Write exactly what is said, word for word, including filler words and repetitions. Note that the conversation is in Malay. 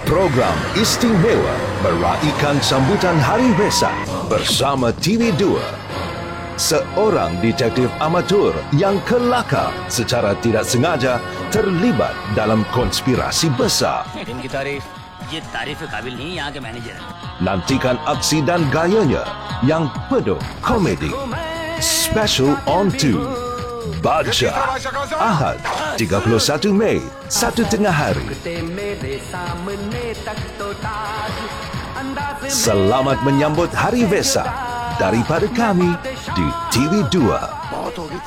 Program istimewa meraihkan sambutan Hari Wesak bersama T V dua. Seorang detektif amatur yang kelakar secara tidak sengaja terlibat dalam konspirasi besar. इनकी तारीफ ये तारीफ के काबिल नहीं यहाँ के मैनेजर हैं. Nantikan aksi dan gayanya yang penuh komedi. Special on two. Baca Ahad tiga puluh satu Mei, satu tengah hari. Selamat menyambut Hari Wesak daripada kami di T V dua.